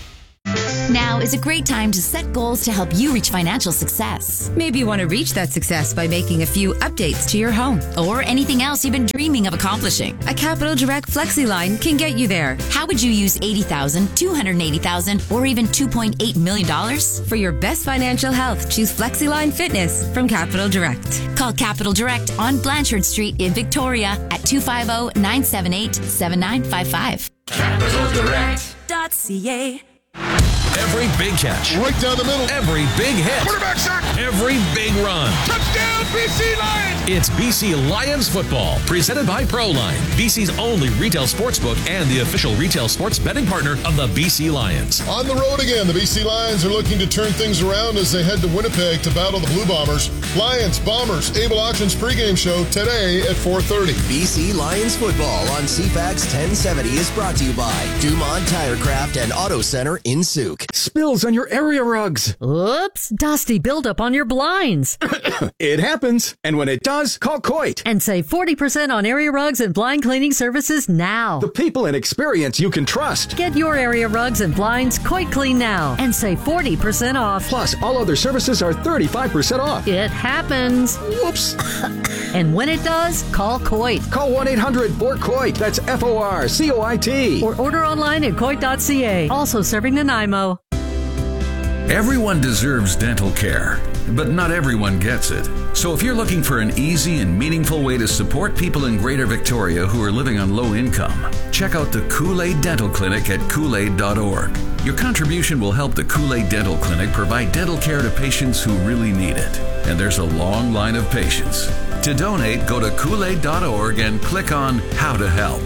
Now is a great time to set goals to help you reach financial success. Maybe you want to reach that success by making a few updates to your home or anything else you've been dreaming of accomplishing. A Capital Direct FlexiLine can get you there. How would you use eighty thousand dollars, two hundred eighty thousand dollars, or even two point eight million dollars? For your best financial health, choose FlexiLine Fitness from Capital Direct. Call Capital Direct on Blanchard Street in Victoria at two five zero, nine seven eight, seven nine five five. Capital Direct dot c a. Every big catch. Right down the middle. Every big hit. Quarterback sack. Every big run. Touchdown, B C Lions! It's B C Lions football, presented by Proline, B C's only retail sportsbook and the official retail sports betting partner of the B C Lions. On the road again, the B C Lions are looking to turn things around as they head to Winnipeg to battle the Blue Bombers. Lions, Bombers, Able Auctions pregame show today at four thirty. B C Lions football on C FAX ten seventy is brought to you by Dumont Tirecraft and Auto Center in Souk. Spills on your area rugs. Oops, dusty buildup on your blinds. It happens. And when it does, call Coit. And save forty percent on area rugs and blind cleaning services now. The people and experience you can trust. Get your area rugs and blinds Coit Clean now and save forty percent off. Plus, all other services are thirty-five percent off. It happens. Whoops. And when it does, call Coit. Call one eight hundred four COIT. That's F O R C O I T. Or order online at coit dot c a. Also serving Nanaimo. Everyone deserves dental care, but not everyone gets it. So if you're looking for an easy and meaningful way to support people in Greater Victoria who are living on low income, check out the Kool-Aid Dental Clinic at kool aid dot org. Your contribution will help the Kool-Aid Dental Clinic provide dental care to patients who really need it. And there's a long line of patients. To donate, go to kool aid dot org and click on How to Help.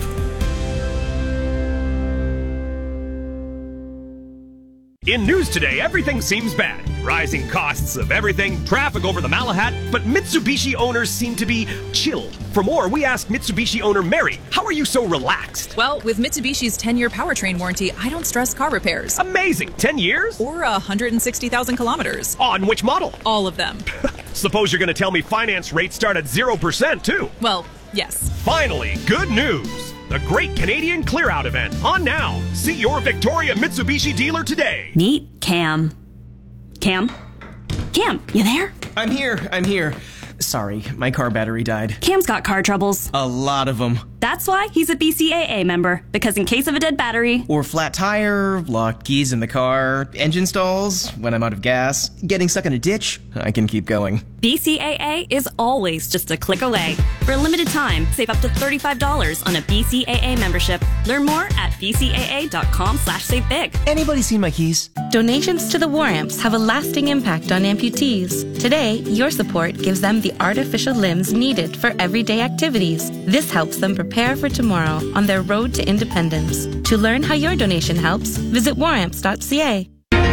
In news today, everything seems bad. Rising costs of everything, traffic over the Malahat, but Mitsubishi owners seem to be chill. For more, we asked Mitsubishi owner Mary, how are you so relaxed? Well, with Mitsubishi's ten-year powertrain warranty, I don't stress car repairs. Amazing! ten years? Or one hundred sixty thousand kilometers. On which model? All of them. Suppose you're going to tell me finance rates start at zero percent, too. Well, yes. Finally, good news. The Great Canadian Clear Out event on now. See your Victoria Mitsubishi dealer today. Meet Cam. Cam? Cam, you there? I'm here, I'm here. Sorry, my car battery died. Cam's got car troubles. A lot of them. That's why he's a B C A A member, because in case of a dead battery... Or flat tire, locked keys in the car, engine stalls, when I'm out of gas, getting stuck in a ditch, I can keep going. B C A A is always just a click away. For a limited time, save up to thirty-five dollars on a B C A A membership. Learn more at b c a a dot com slash save big. Anybody seen my keys? Donations to the War Amps have a lasting impact on amputees. Today, your support gives them the artificial limbs needed for everyday activities. This helps them prepare for tomorrow on their road to independence. To learn how your donation helps, visit war amps dot c a.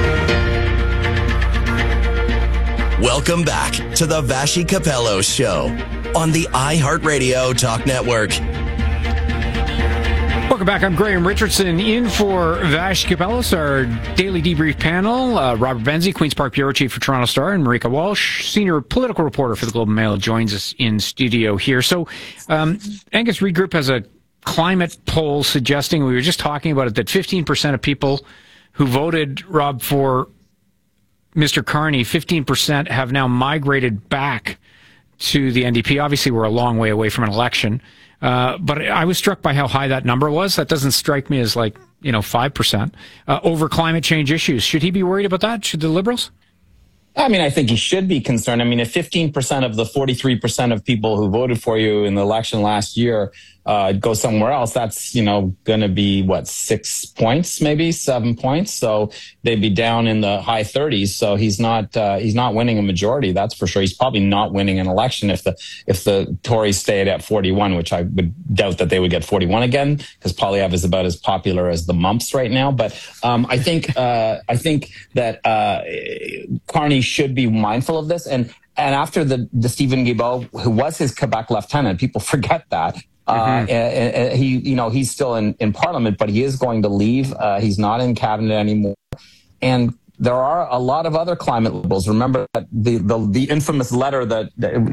Welcome back to the Vashi Capello Show on the iHeartRadio Talk Network. Welcome back. I'm Graham Richardson in for Vash Capellos, our daily debrief panel. Uh, Robert Benzie, Queen's Park Bureau Chief for Toronto Star, and Marika Walsh, Senior Political Reporter for the Globe and Mail, joins us in studio here. So um, Angus Reid Group has a climate poll suggesting, we were just talking about it, that fifteen percent of people who voted, Rob, for Mister Carney, fifteen percent have now migrated back to the N D P. Obviously, we're a long way away from an election. Uh, but I was struck by how high that number was. That doesn't strike me as like, you know, five percent uh, over climate change issues. Should he be worried about that? Should the Liberals? I mean, I think he should be concerned. I mean, if fifteen percent of the forty-three percent of people who voted for you in the election last year uh, go somewhere else, that's, you know, going to be what, six points, maybe seven points. So they'd be down in the high thirties. So he's not, uh, he's not winning a majority. That's for sure. He's probably not winning an election if the, if the Tories stayed at forty-one, which I would doubt that they would get forty-one again, because Poilievre is about as popular as the mumps right now. But, um, I think, uh, I think that, uh, Carney should be mindful of this. And, and after the, the Stephen Guilbeault, who was his Quebec lieutenant, people forget that. Uh, mm-hmm. and, and he, you know, he's still in, in Parliament, but he is going to leave. Uh, he's not in cabinet anymore. And there are a lot of other climate liberals. Remember that the, the, the infamous letter that,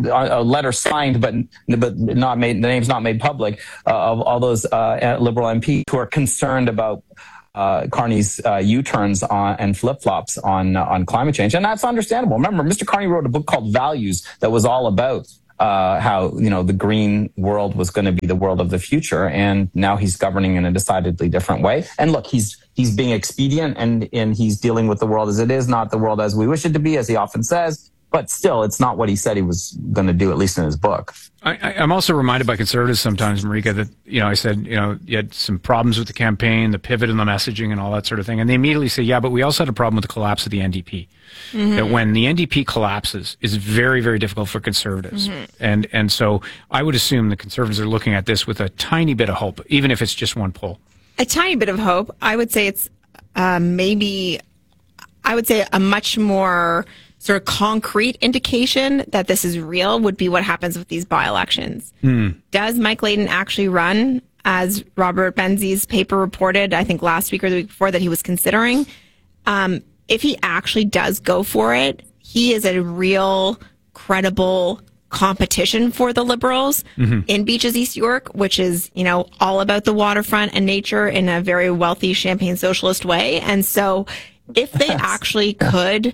a letter signed, but, but not made, the name's not made public, uh, of all those, uh, liberal M Ps who are concerned about, uh, Carney's, uh, U-turns on, and flip-flops on, uh, on climate change. And that's understandable. Remember, Mister Carney wrote a book called Values that was all about Uh, how, you know, the green world was going to be the world of the future. And now he's governing in a decidedly different way. And look, he's, he's being expedient and, and he's dealing with the world as it is, not the world as we wish it to be, as he often says. But still, it's not what he said he was going to do, at least in his book. I, I'm also reminded by conservatives sometimes, Marika, that, you know, I said, you know, you had some problems with the campaign, the pivot in the messaging and all that sort of thing. And they immediately say, yeah, but we also had a problem with the collapse of the N D P. Mm-hmm. That when the N D P collapses is very, very difficult for conservatives. Mm-hmm. And, and so I would assume the conservatives are looking at this with a tiny bit of hope, even if it's just one poll. A tiny bit of hope. I would say it's uh, maybe, I would say a much more sort of concrete indication that this is real would be what happens with these by-elections. Mm. Does Mike Layton actually run, as Robert Benzie's paper reported, I think last week or the week before, that he was considering? Um, if he actually does go for it, he is a real credible competition for the Liberals mm-hmm. in Beaches East York, which is, you know, all about the waterfront and nature in a very wealthy Champagne socialist way. And so if they actually could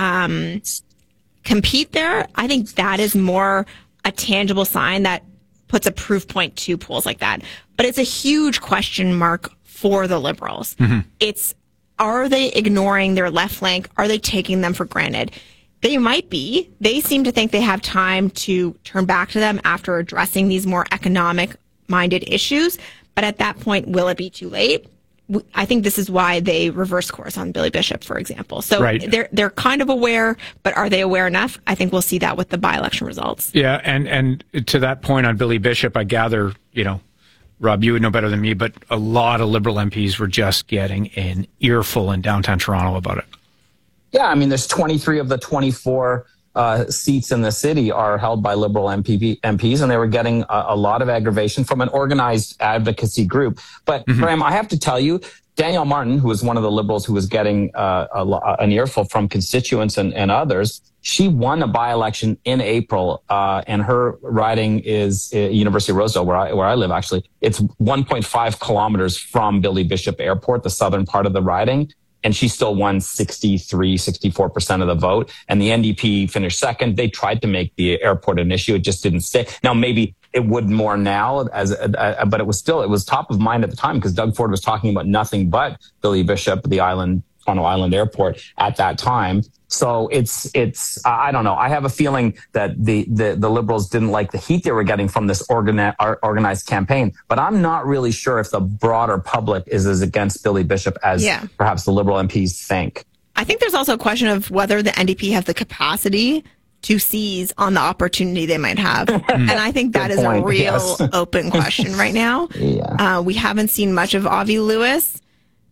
um, compete there, I think that is more a tangible sign that puts a proof point to polls like that. But it's a huge question mark for the Liberals. Mm-hmm. It's, are they ignoring their left flank? Are they taking them for granted? They might be. They seem to think they have time to turn back to them after addressing these more economic-minded issues. But at that point, will it be too late? I think this is why they reverse course on Billy Bishop, for example. So right. they're they're kind of aware, but are they aware enough? I think we'll see that with the by-election results. Yeah, and, and to that point on Billy Bishop, I gather, you know, Rob, you would know better than me, but a lot of Liberal M Ps were just getting an earful in downtown Toronto about it. Yeah, I mean, there's twenty-three of the twenty-four uh, seats in the city are held by Liberal M P, M Ps, and they were getting a, a lot of aggravation from an organized advocacy group. But, mm-hmm. Graham, I have to tell you, Danielle Martin, who was one of the Liberals who was getting uh, a, an earful from constituents and, and others, she won a by-election in April, uh, and her riding is uh, University of Rosedale, where I, where I live, actually. It's one point five kilometers from Billy Bishop Airport, the southern part of the riding. And she still won sixty-three, sixty-four percent of the vote. And the N D P finished second. They tried to make the airport an issue. It just didn't stick. Now, maybe it would more now, as uh, but it was still, it was top of mind at the time because Doug Ford was talking about nothing but Billy Bishop, the island, Toronto Island Airport at that time. So it's, it's, uh, I don't know. I have a feeling that the, the, the Liberals didn't like the heat they were getting from this organi- organized campaign, but I'm not really sure if the broader public is as against Billy Bishop as yeah. perhaps the Liberal M Ps think. I think there's also a question of whether the N D P have the capacity to seize on the opportunity they might have. And I think that is point. a real yes. open question right now. Yeah. Uh, we haven't seen much of Avi Lewis,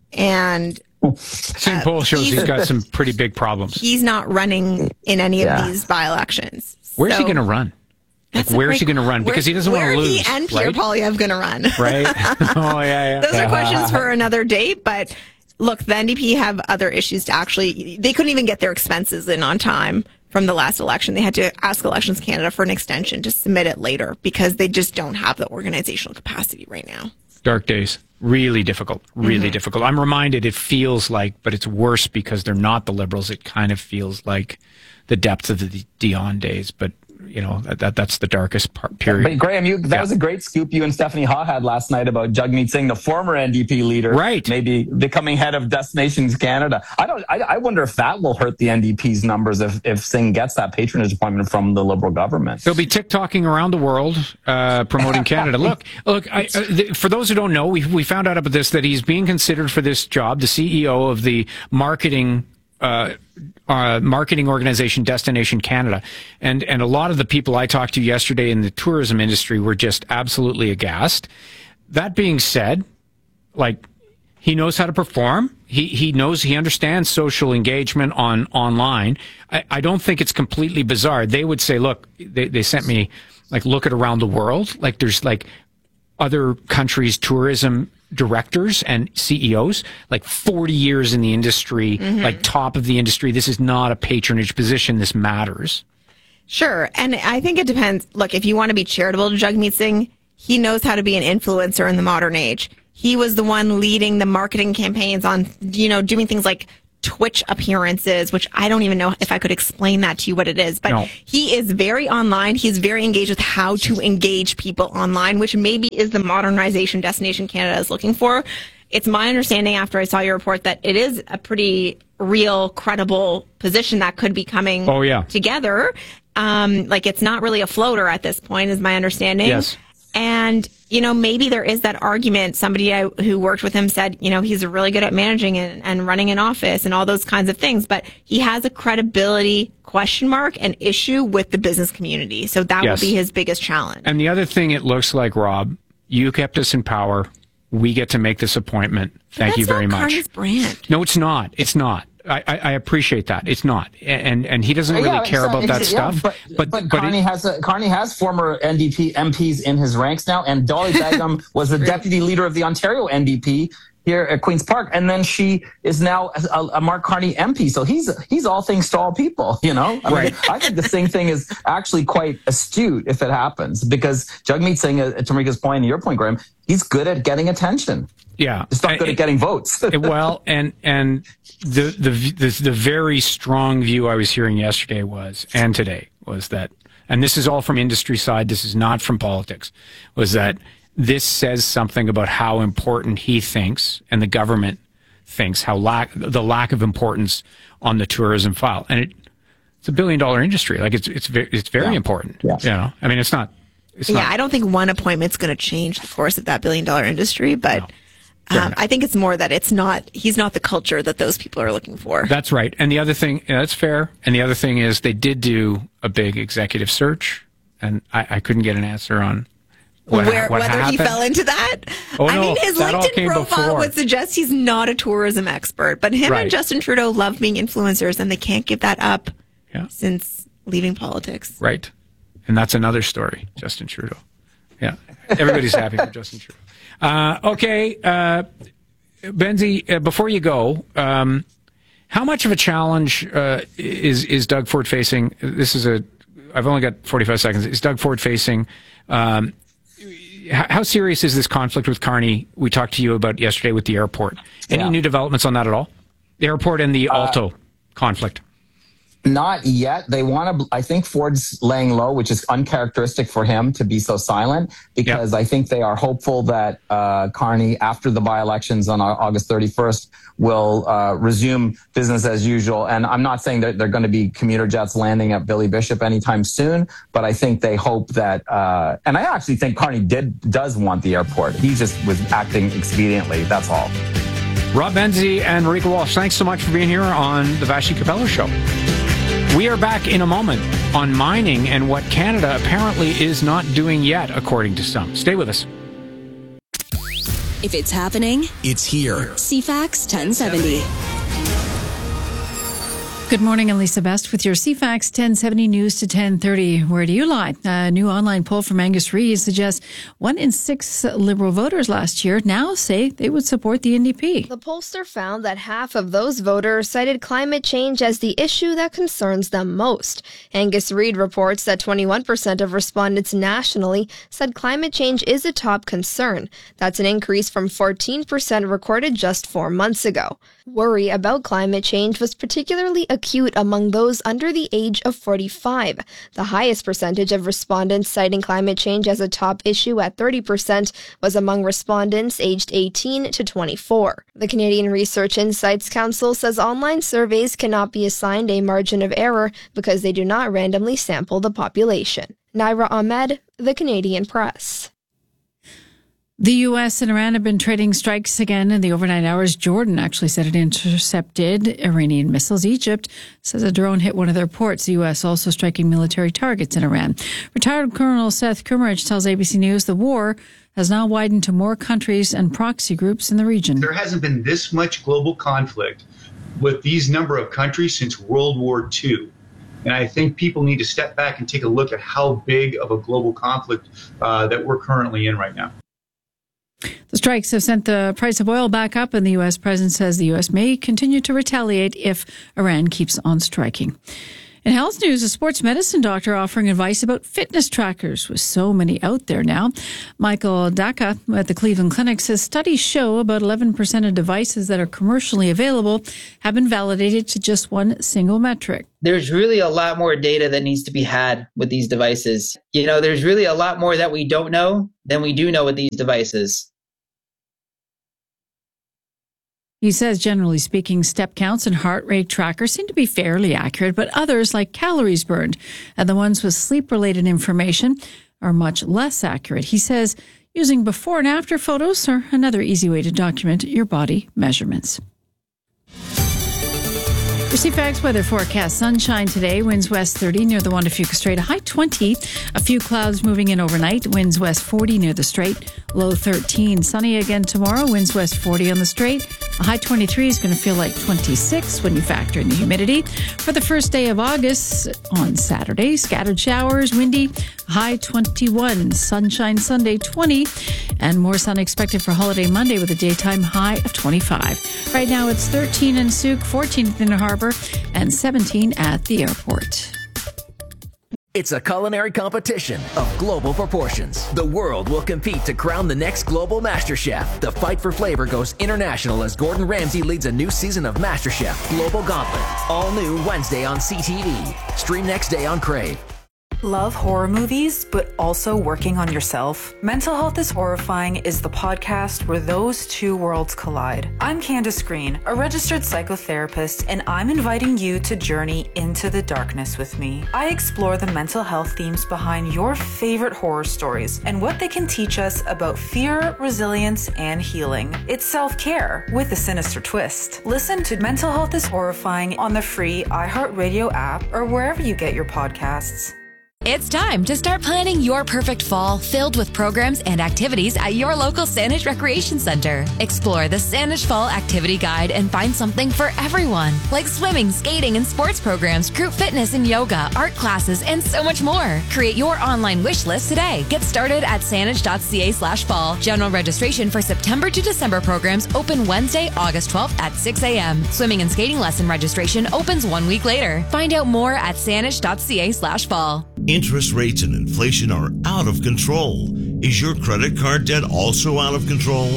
and Saint Paul shows he's, he's got some pretty big problems. He's not running in any yeah. of these by-elections. Where's so, he going to run? Like, where's he going to run? Because he doesn't want to lose. Where he and Pierre right? Poilievre going to run? Right? Oh, yeah, yeah. Those are questions for another date, but look, the N D P have other issues to actually, they couldn't even get their expenses in on time from the last election. They had to ask Elections Canada for an extension to submit it later because they just don't have the organizational capacity right now. Dark days. Really difficult. Really mm-hmm. difficult. I'm reminded it feels like, but it's worse because they're not the Liberals. It kind of feels like the depths of the Dion days. But you know, that, that that's the darkest part, period. But Graham, you, that yeah. was a great scoop you and Stephanie Ha had last night about Jagmeet Singh, the former N D P leader, right? Maybe becoming head of Destinations Canada. I don't. I, I wonder if that will hurt the N D P's numbers if if Singh gets that patronage appointment from the Liberal government. They'll be TikToking around the world uh, promoting Canada. Look, look. I, uh, th- for those who don't know, we we found out about this that he's being considered for this job, the C E O of the marketing. Uh, uh, marketing organization Destination Canada. And, and a lot of the people I talked to yesterday in the tourism industry were just absolutely aghast. That being said, like, he knows how to perform. He, he knows, he understands social engagement on online. I, I don't think it's completely bizarre. They would say, look, they, they sent me, like, look at around the world. Like, there's, like, other countries' tourism directors and C E Os, like forty years in the industry, mm-hmm. like top of the industry. This is not a patronage position. This matters. Sure. And I think it depends. Look, if you want to be charitable to Jagmeet Singh, he knows how to be an influencer in the modern age. He was the one leading the marketing campaigns on, you know, doing things like Twitch appearances, which I don't even know if I could explain that to you what it is, but no. He is very online. He's very engaged with how to engage people online, which maybe is the modernization Destination Canada is looking for. It's my understanding after I saw your report that it is a pretty real, credible position that could be coming oh, yeah. together. Um, like it's not really a floater at this point is my understanding. Yes. And, you know, maybe there is that argument. Somebody I, who worked with him said, you know, he's really good at managing and, and running an office and all those kinds of things. But he has a credibility question mark and issue with the business community. So that yes. will be his biggest challenge. And the other thing it looks like, Rob, you kept us in power. We get to make this appointment. Thank That's you very not much. Carney's brand. No, it's not. It's not. I, I, I appreciate that. It's not, and and he doesn't really yeah, care about that yeah, stuff. But but but, but Carney it, has a, Carney has former N D P M Ps in his ranks now, and Dolly Begum was the deputy leader of the Ontario N D P here at Queen's Park, and then she is now a, a Mark Carney M P. So he's he's all things to all people, you know. I right. mean, I think the Singh thing is actually quite astute if it happens, because Jagmeet Singh, uh, to Marika's point and your point, Graham, he's good at getting attention. Yeah, it's not good it, at getting votes. Well, and and the, the the the very strong view I was hearing yesterday was, and today was that, and this is all from industry side. This is not from politics. Was that this says something about how important he thinks and the government thinks how lack the lack of importance on the tourism file, and it it's a billion dollar industry. Like it's it's very, it's very yeah. important. Yeah. You know, I mean, it's not. It's yeah, not, I don't think one appointment's going to change the course of that billion dollar industry, but. No. Um, I think it's more that it's not, he's not the culture that those people are looking for. That's right. And the other thing, yeah, that's fair. And the other thing is they did do a big executive search, and I, I couldn't get an answer on what, Where, what whether happened. he fell into that. Oh, I no, mean, his LinkedIn profile before. would suggest he's not a tourism expert, but him right. and Justin Trudeau love being influencers, and they can't give that up yeah. since leaving politics. Right. And that's another story, Justin Trudeau. Yeah. Everybody's happy for Justin Trudeau. Uh, okay, uh, Benzie, uh, before you go, um, how much of a challenge uh, is is Doug Ford facing? This is a, I've only got forty-five seconds. Is Doug Ford facing? Um, how, how serious is this conflict with Carney? We talked to you about yesterday with the airport. Any yeah. new developments on that at all? The airport and the Alto uh, conflict. Not yet. They want to, I think Ford's laying low, which is uncharacteristic for him to be so silent, because yep. I think they are hopeful that uh, Carney, after the by-elections on August thirty-first, will uh, resume business as usual. And I'm not saying that they're going to be commuter jets landing at Billy Bishop anytime soon, but I think they hope that, uh, and I actually think Carney did does want the airport. He just was acting expediently. That's all. Rob Benzie and Marika Walsh, thanks so much for being here on the Vassy Capello Show. We are back in a moment on mining and what Canada apparently is not doing yet, according to some. Stay with us. If it's happening, it's here. C FAX ten seventy. Good morning, I'm Lisa Best with your C FAX ten seventy news to ten thirty. Where do you lie? A new online poll from Angus Reid suggests one in six Liberal voters last year now say they would support the N D P. The pollster found that half of those voters cited climate change as the issue that concerns them most. Angus Reid reports that twenty-one percent of respondents nationally said climate change is a top concern. That's an increase from fourteen percent recorded just four months ago. Worry about climate change was particularly a acute among those under the age of forty-five. The highest percentage of respondents citing climate change as a top issue at thirty percent was among respondents aged eighteen to twenty-four. The Canadian Research Insights Council says online surveys cannot be assigned a margin of error because they do not randomly sample the population. Naira Ahmed, The Canadian Press. The U S and Iran have been trading strikes again in the overnight hours. Jordan actually said it intercepted Iranian missiles. Egypt says a drone hit one of their ports. The U S also striking military targets in Iran. Retired Colonel Seth Kummerich tells A B C News the war has now widened to more countries and proxy groups in the region. There hasn't been this much global conflict with these number of countries since World War Two. And I think people need to step back and take a look at how big of a global conflict uh, that we're currently in right now. The strikes have sent the price of oil back up, and the U S president says the U S may continue to retaliate if Iran keeps on striking. In health news, a sports medicine doctor offering advice about fitness trackers with so many out there now. Michael Daka at the Cleveland Clinic says studies show about eleven percent of devices that are commercially available have been validated to just one single metric. There's really a lot more data that needs to be had with these devices. You know, there's really a lot more that we don't know than we do know with these devices. He says, generally speaking, step counts and heart rate trackers seem to be fairly accurate, but others, like calories burned and the ones with sleep-related information, are much less accurate. He says using before and after photos are another easy way to document your body measurements. Your C FAX weather forecast. Sunshine today, winds west thirty near the Juan de Fuca Strait, a high twenty. A few clouds moving in overnight, winds west forty near the Strait, low thirteen. Sunny again tomorrow, winds west forty on the Strait. A high twenty-three is going to feel like twenty-six when you factor in the humidity. For the first day of August, on Saturday, scattered showers, windy, high twenty-one. Sunshine Sunday, twenty. And more sun expected for holiday Monday with a daytime high of twenty-five. Right now it's thirteen in Souk, fourteen in Inner Harbor, and seventeen at the airport. It's a culinary competition of global proportions. The world will compete to crown the next global MasterChef. The fight for flavor goes international as Gordon Ramsay leads a new season of MasterChef Global Gauntlet. All new Wednesday on C T V. Stream next day on Crave. Love horror movies, but also working on yourself? Mental Health is Horrifying is the podcast where those two worlds collide. I'm Candace Green, a registered psychotherapist, and I'm inviting you to journey into the darkness with me. I explore the mental health themes behind your favorite horror stories and what they can teach us about fear, resilience, and healing. It's self-care with a sinister twist. Listen to Mental Health is Horrifying on the free iHeartRadio app or wherever you get your podcasts. It's time to start planning your perfect fall filled with programs and activities at your local Saanich Recreation Center. Explore the Saanich Fall Activity Guide and find something for everyone, like swimming, skating, and sports programs, group fitness and yoga, art classes, and so much more. Create your online wish list today. Get started at saanich.ca slash fall. General registration for September to December programs open Wednesday, August twelfth at six a.m. Swimming and skating lesson registration opens one week later. Find out more at saanich.ca slash fall. Interest rates and inflation are out of control. Is your credit card debt also out of control?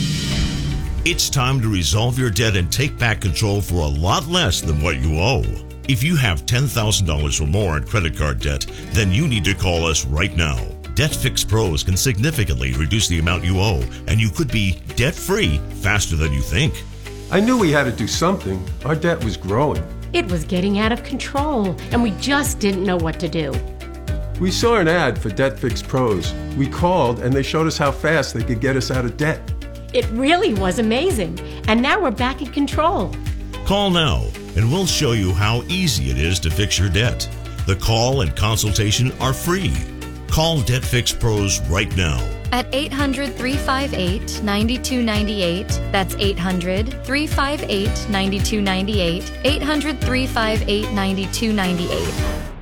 It's time to resolve your debt and take back control for a lot less than what you owe. If you have ten thousand dollars or more in credit card debt, then you need to call us right now. Debt Fix Pros can significantly reduce the amount you owe, and you could be debt-free faster than you think. I knew we had to do something. Our debt was growing. It was getting out of control, and we just didn't know what to do. We saw an ad for Debt Fix Pros. We called, and they showed us how fast they could get us out of debt. It really was amazing, and now we're back in control. Call now, and we'll show you how easy it is to fix your debt. The call and consultation are free. Call Debt Fix Pros right now. At eight hundred, three five eight, nine two nine eight. That's eight hundred, three five eight, nine two nine eight. eight hundred, three five eight, nine two nine eight.